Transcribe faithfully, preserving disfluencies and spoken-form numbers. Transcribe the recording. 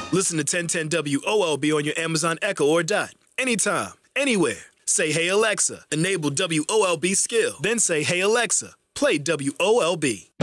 Listen to ten ten W O L B on your Amazon Echo or Dot. Anytime, anywhere. Say, hey, Alexa, enable W O L B skill. Then say, hey, Alexa, play W O L B.